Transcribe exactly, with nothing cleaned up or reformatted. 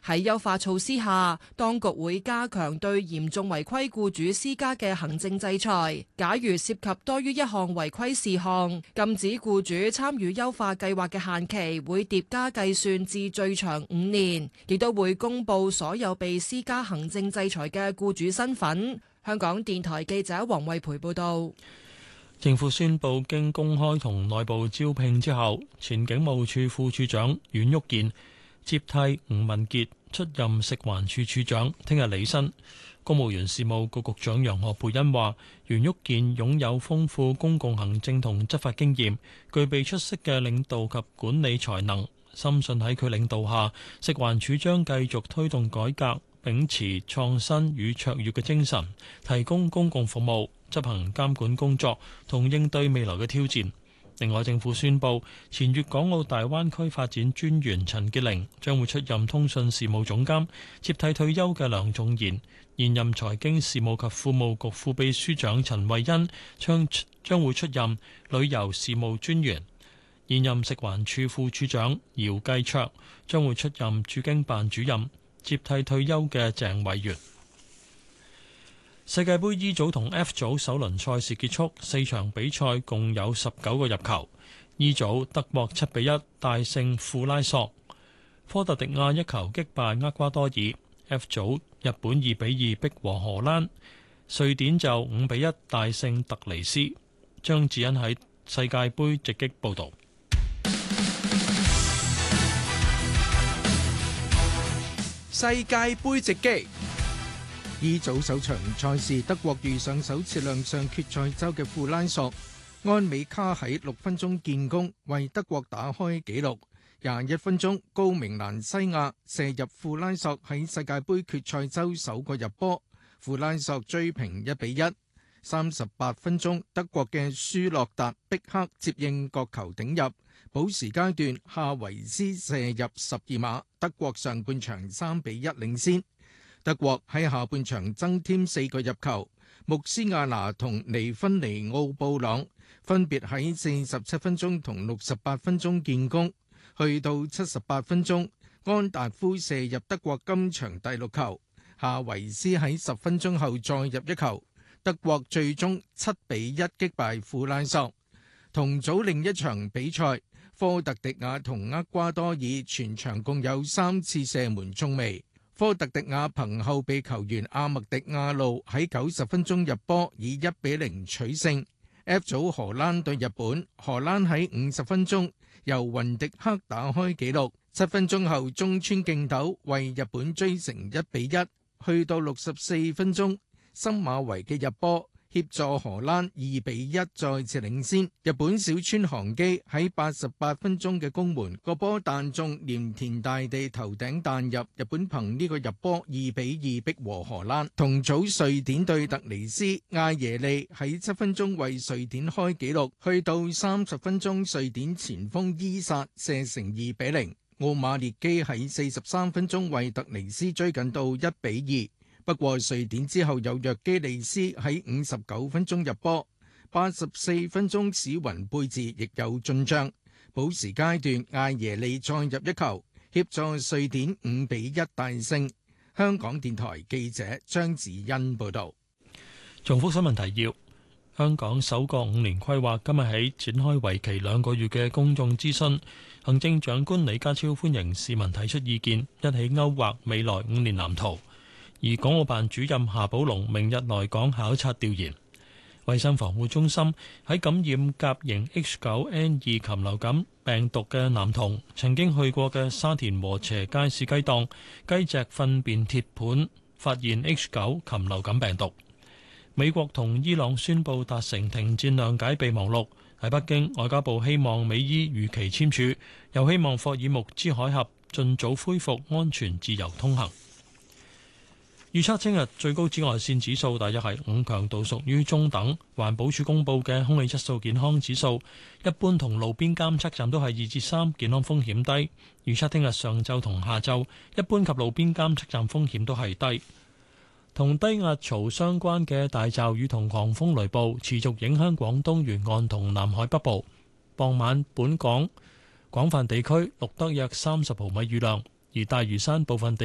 喺優化措施下，當局會加強對嚴重違規僱主施加嘅行政制裁。假如涉及多於一項違規事項，禁止僱主參與優化計劃嘅限期會疊加計算至最長五年，亦都會公布所有被施加行政制裁嘅僱主身份。香港電台記者黃慧培報道。 政府宣布經公開同內部招聘之後，前警務處副處長阮旭健接替吳文傑出任食環署署長，聽日履新。公務員事務局局長楊何蓓茵話，袁旭健擁有豐富公共行政同執法經驗，具備出色嘅領導及管理才能，深信喺佢領導下，食環署將繼續推動改革，秉持創新與卓越嘅精神，提供公共服務，執行監管工作同應對未來嘅挑戰。另外，政府宣布前粵港澳大灣區發展專員陳潔玲將會出任通訊事務總監，接替退休嘅梁仲賢。現任財經事務及庫務局副秘書長陳慧欣將將會出任旅遊事務專員。現任食環署副署長姚繼卓將會出任駐京辦主任，接替退休嘅鄭偉源。世界盃 E 組同 F 組首輪賽事結束，四場比賽共有十九個入球。E 組德國七比一大勝庫拉索，科特迪亞一球擊敗厄瓜多爾。F 組日本二比二逼和荷蘭，瑞典就五比一大勝突尼斯。張智恩喺世界盃直擊報導。 世界盃直擊。E 組首場賽事，德國遇上首次亮相決賽周嘅庫拉索，安美卡喺六分鐘建功，為德國打開紀錄。廿一分鐘，高明蘭西亞射入庫拉索喺世界盃決賽周首個入波，庫拉索追平一比一。三十八分鐘，德國嘅舒洛達碧克接應角球頂入，補時階段夏維斯射入十二碼，德國上半場三比一領先。德國喺下半場增添四個入球，穆斯亞拿同尼芬尼奧布朗分別喺四十七分鐘同六十八分鐘建功。去到七十八分鐘，安達夫射入德國今場第六球，夏維斯喺十分鐘後再入一球，德國最終七比一擊敗庫拉索。同組另一場比賽，科特迪瓦同厄瓜多爾全場共有三次射門中楣。科特迪瓦憑後備球員阿麥迪亞路喺九十分鐘入波，以一比零取勝。F 組荷蘭對日本，荷蘭喺五十分鐘由雲迪克打開紀錄，七分鐘後中村敬斗為日本追成一比一。去到六十四分鐘，森馬維嘅入波協助荷蘭二比一再次領先。日本小川航基喺八十八分鐘嘅攻門，個波彈中鎌田大地頭頂彈入，日本憑呢個入波二比二逼和荷蘭。同組瑞典對突尼斯，艾耶利喺七分鐘為瑞典開紀錄，去到三十分鐘瑞典前鋒伊薩射成二比零。奧馬列基喺四十三分鐘為突尼斯追緊到一比二。不過瑞典之後有約基利斯喺五十九分鐘入波，八十四分鐘史雲貝治亦有進帳。補時階段艾耶利再入一球，協助瑞典五比一大勝。香港電台記者張子欣報導。 重複新聞提要：香港首個五年規劃今日起展開為期兩個月嘅公眾諮詢，行政長官李家超歡迎市民提出意見，一起勾畫未來五年藍圖。而港澳辦主任夏寶龍明日來港考察調研。衛生防護中心喺感染甲型 H 九 N 二禽流感病毒嘅男童曾經去過嘅沙田禾輋街市雞檔，雞隻糞便鐵盤發現 H 九 禽流感病毒。美國同伊朗宣布達成停戰諒解備忘錄。喺北京，外交部希望美伊如期簽署，又希望霍爾木茲海峽盡早恢復安全自由通行。預測聽日最高紫外線指數大約係五，強度屬於中等。環保署公布嘅空氣質素健康指數，一般同路邊監測站都係二至三，健康風險低。預測聽日上晝同下晝，一般及路邊監測站風險都係低。同低壓槽相關嘅大驟雨同狂風雷暴持續影響廣東沿岸同南海北部。傍晚本港廣泛地區錄得約三十毫米雨量，而大嶼山部分地